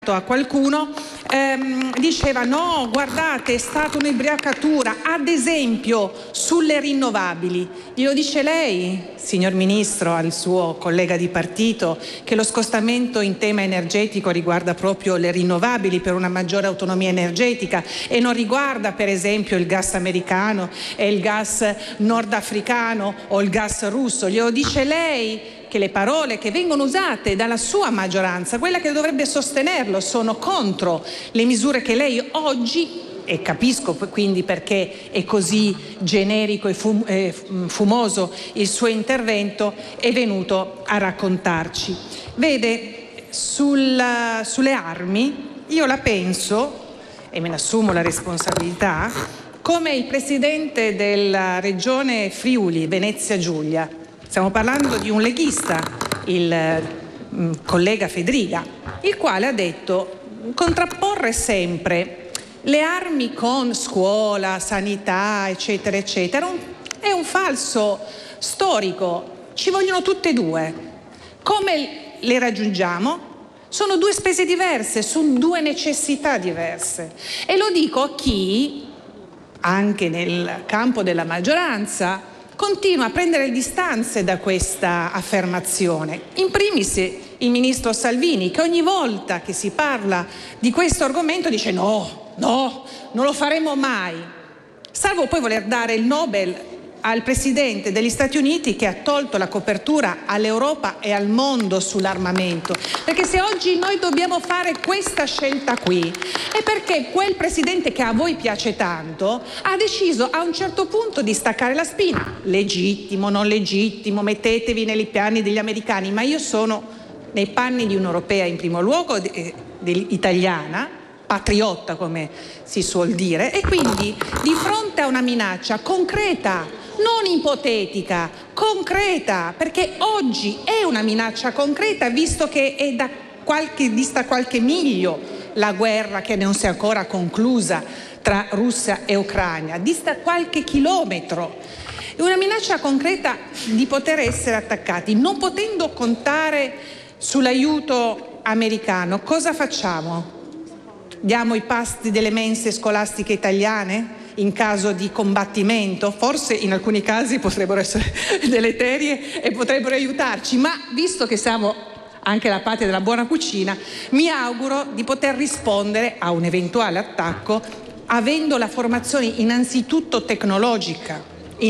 a qualcuno, diceva no, guardate, è stata un'ubriacatura, ad esempio sulle rinnovabili. Glielo dice lei, signor Ministro, al suo collega di partito, che lo scostamento in tema energetico riguarda proprio le rinnovabili per una maggiore autonomia energetica e non riguarda per esempio il gas americano e il gas nordafricano o il gas russo. Glielo dice lei che le parole che vengono usate dalla sua maggioranza, quella che dovrebbe sostenerlo, sono contro le misure che lei oggi, e capisco quindi perché è così generico e fumoso il suo intervento, è venuto a raccontarci. Vede, sulle armi io la penso, e me ne assumo la responsabilità, come il presidente della regione Friuli Venezia Giulia. Stiamo parlando di un leghista, il collega Fedriga, il quale ha detto: contrapporre sempre le armi con scuola, sanità, eccetera, eccetera, è un falso storico. Ci vogliono tutte e due. Come le raggiungiamo? Sono due spese diverse, sono due necessità diverse. E lo dico a chi, anche nel campo della maggioranza, continua a prendere distanze da questa affermazione. In primis il ministro Salvini, che ogni volta che si parla di questo argomento dice no, non lo faremo mai, salvo poi voler dare il Nobel al presidente degli Stati Uniti, che ha tolto la copertura all'Europa e al mondo sull'armamento. Perché se oggi noi dobbiamo fare questa scelta qui è perché quel presidente che a voi piace tanto ha deciso a un certo punto di staccare la spina. Legittimo, non legittimo, mettetevi nei panni degli americani, ma io sono nei panni di un'europea in primo luogo, italiana, patriotta come si suol dire, e quindi di fronte a una minaccia concreta, non ipotetica, concreta, perché oggi è una minaccia concreta, visto che è dista qualche miglio la guerra che non si è ancora conclusa tra Russia e Ucraina, dista qualche chilometro. È una minaccia concreta di poter essere attaccati. Non potendo contare sull'aiuto americano, cosa facciamo? Diamo i pasti delle mense scolastiche italiane in caso di combattimento? Forse in alcuni casi potrebbero essere deleterie e potrebbero aiutarci, ma visto che siamo anche la patria della buona cucina, mi auguro di poter rispondere a un eventuale attacco avendo la formazione innanzitutto tecnologica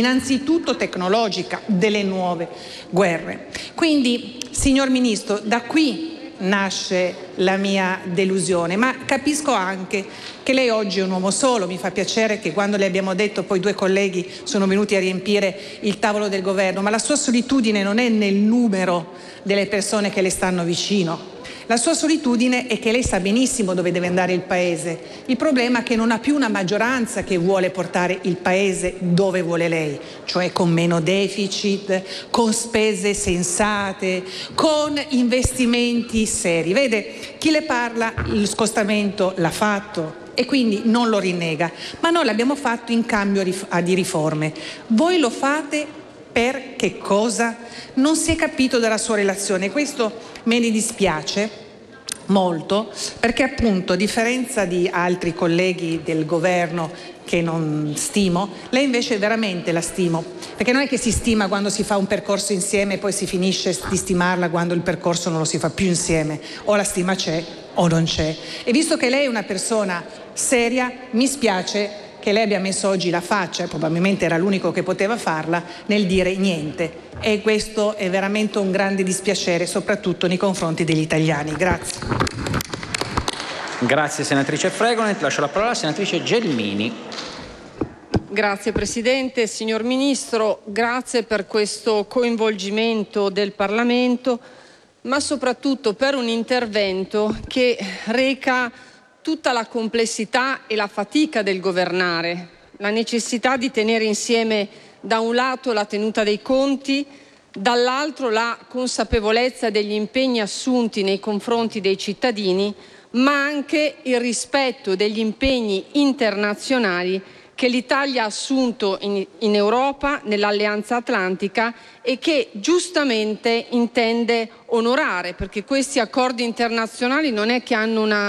delle nuove guerre. Quindi, signor Ministro, da qui nasce la mia delusione, ma capisco anche che lei oggi è un uomo solo. Mi fa piacere che quando le abbiamo detto, poi due colleghi sono venuti a riempire il tavolo del governo, ma la sua solitudine non è nel numero delle persone che le stanno vicino. La sua solitudine è che lei sa benissimo dove deve andare il Paese. Il problema è che non ha più una maggioranza che vuole portare il Paese dove vuole lei, cioè con meno deficit, con spese sensate, con investimenti seri. Vede, chi le parla il scostamento l'ha fatto e quindi non lo rinnega, ma noi l'abbiamo fatto in cambio di riforme. Voi lo fate per che cosa? Non si è capito dalla sua relazione. Questo me ne dispiace molto, perché appunto, a differenza di altri colleghi del governo che non stimo, lei invece veramente la stimo, perché non è che si stima quando si fa un percorso insieme e poi si finisce di stimarla quando il percorso non lo si fa più insieme, o la stima c'è o non c'è. E visto che lei è una persona seria, mi spiace che lei abbia messo oggi la faccia, probabilmente era l'unico che poteva farla, nel dire niente. E questo è veramente un grande dispiacere, soprattutto nei confronti degli italiani. Grazie. Grazie senatrice Fregonet. Lascio la parola alla senatrice Gelmini. Grazie Presidente. Signor Ministro, grazie per questo coinvolgimento del Parlamento, ma soprattutto per un intervento che reca tutta la complessità e la fatica del governare, la necessità di tenere insieme da un lato la tenuta dei conti, dall'altro la consapevolezza degli impegni assunti nei confronti dei cittadini, ma anche il rispetto degli impegni internazionali che l'Italia ha assunto in Europa, nell'Alleanza Atlantica, e che giustamente intende onorare, perché questi accordi internazionali non è che hanno una